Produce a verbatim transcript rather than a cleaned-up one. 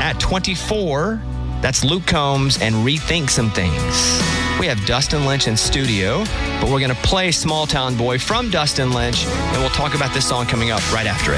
At twenty-four, that's Luke Combs and Rethink Some Things. We have Dustin Lynch in studio, but we're going to play Small Town Boy from Dustin Lynch, and we'll talk about this song coming up right after it.